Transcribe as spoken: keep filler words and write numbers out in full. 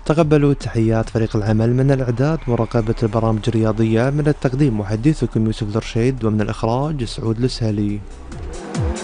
تقبلوا تحيات فريق العمل من الإعداد ومراقبة البرامج الرياضية. من التقديم محدثكم يوسف الرشيد، ومن الإخراج سعود السهلي.